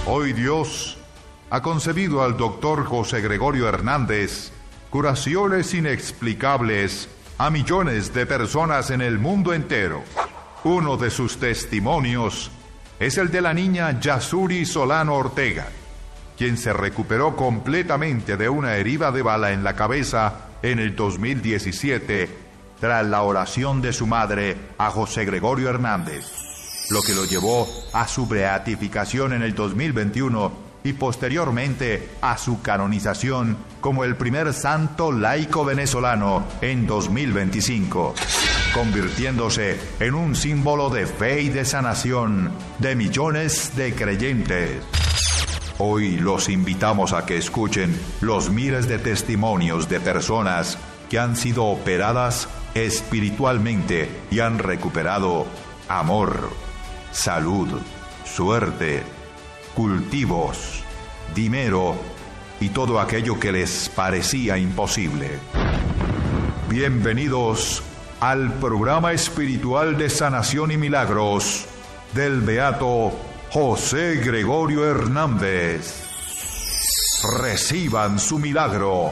Hoy Dios ha concedido al doctor José Gregorio Hernández curaciones inexplicables a millones de personas en el mundo entero. Uno de sus testimonios es el de la niña Yasuri Solano Ortega, quien se recuperó completamente de una herida de bala en la cabeza en el 2017 tras la oración de su madre a José Gregorio Hernández, lo que lo llevó a su beatificación en el 2021 y posteriormente a su canonización como el primer santo laico venezolano en 2025, convirtiéndose en un símbolo de fe y de sanación de millones de creyentes. Hoy los invitamos a que escuchen los miles de testimonios de personas que han sido operadas espiritualmente y han recuperado amor, salud, suerte, cultivos, dinero y todo aquello que les parecía imposible. Bienvenidos al programa espiritual de sanación y milagros del beato José Gregorio Hernández. Reciban su milagro.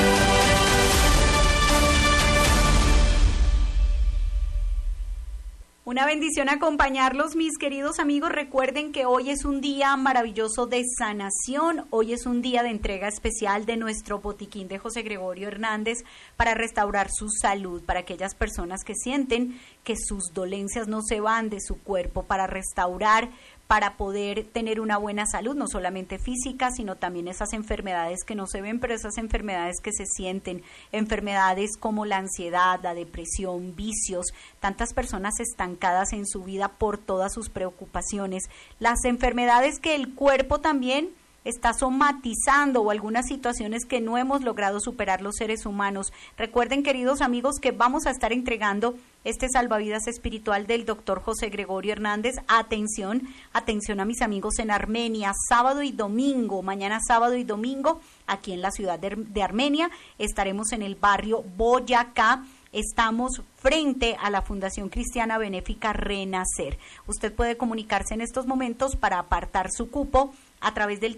Una bendición acompañarlos, mis queridos amigos. Recuerden que hoy es un día maravilloso de sanación. Hoy es un día de entrega especial de nuestro botiquín de José Gregorio Hernández para restaurar su salud, para aquellas personas que sienten que sus dolencias no se van de su cuerpo, para restaurar, para poder tener una buena salud, no solamente física, sino también esas enfermedades que no se ven, pero esas enfermedades que se sienten, enfermedades como la ansiedad, la depresión, vicios, tantas personas estancadas en su vida por todas sus preocupaciones, las enfermedades que el cuerpo también está somatizando o algunas situaciones que no hemos logrado superar los seres humanos. Recuerden, queridos amigos, que vamos a estar entregando este salvavidas espiritual del doctor José Gregorio Hernández. Atención a mis amigos en Armenia, sábado y domingo, mañana sábado y domingo, aquí en la ciudad de Armenia, estaremos en el barrio Boyacá. Estamos frente a la Fundación Cristiana Benéfica Renacer. Usted puede comunicarse en estos momentos para apartar su cupo a través del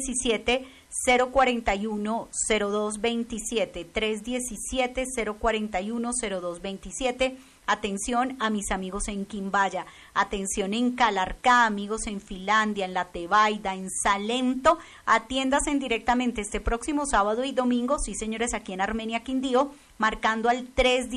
317-041-0227, 317-041-0227. Atención a mis amigos en Quimbaya, atención en Calarcá, amigos en Finlandia, en La Tebaida, en Salento. Atiéndase directamente este próximo sábado y domingo, sí señores, aquí en Armenia, Quindío, marcando al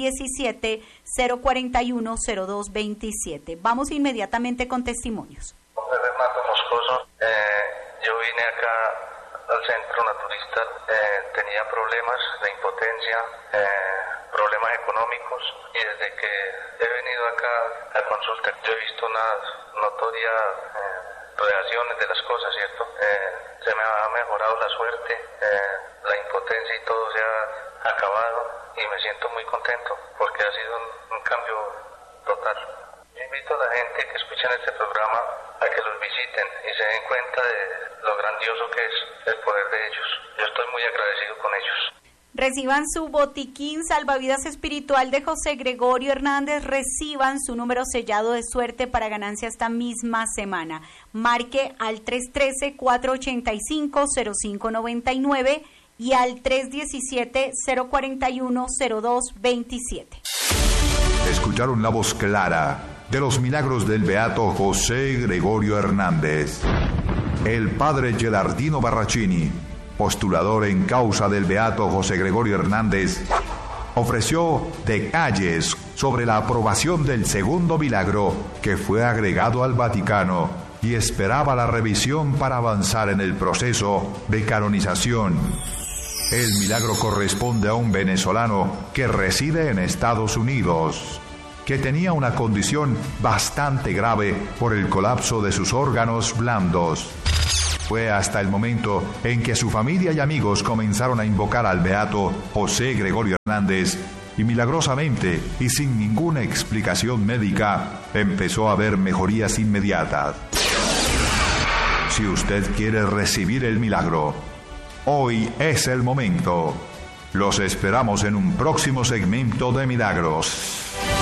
317-041-0227. Vamos inmediatamente con testimonios. Renato Moscoso, yo vine acá al centro naturista, tenía problemas de impotencia, problemas económicos, y desde que he venido acá a consulta yo he visto unas notorias reacciones de las cosas, ¿cierto? Se me ha mejorado la suerte, la impotencia y todo se ha acabado y me siento muy contento porque ha sido un cambio total. Yo invito a la gente que escuchen este programa a que los visiten y se den cuenta de lo grandioso que es el poder de ellos. Yo estoy muy agradecido con ellos. Reciban su botiquín salvavidas espiritual de José Gregorio Hernández, reciban su número sellado de suerte para ganancia esta misma semana. Marque al 313-485-0599 y al 317-041-0227. Escucharon la voz clara de los milagros del beato José Gregorio Hernández. El padre Gelardino Barracini, postulador en causa del beato José Gregorio Hernández, ofreció detalles sobre la aprobación del segundo milagro que fue agregado al Vaticano y esperaba la revisión para avanzar en el proceso de canonización. El milagro corresponde a un venezolano que reside en Estados Unidos, que tenía una condición bastante grave por el colapso de sus órganos blandos. Fue hasta el momento en que su familia y amigos comenzaron a invocar al beato José Gregorio Hernández y milagrosamente y sin ninguna explicación médica empezó a haber mejorías inmediatas. Si usted quiere recibir el milagro, hoy es el momento. Los esperamos en un próximo segmento de Milagros.